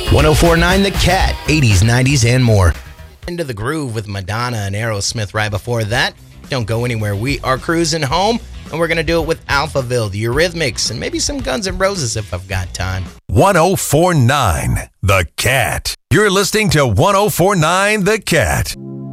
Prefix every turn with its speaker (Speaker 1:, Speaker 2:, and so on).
Speaker 1: 1049 The Cat, 80s, 90s, and more. Into the Groove with Madonna and Aerosmith right before that. Don't go anywhere. We are cruising home, and we're going to do it with Alphaville, the Eurythmics, and maybe some Guns N' Roses if I've got time.
Speaker 2: 1049 The Cat. You're listening to 1049 The Cat.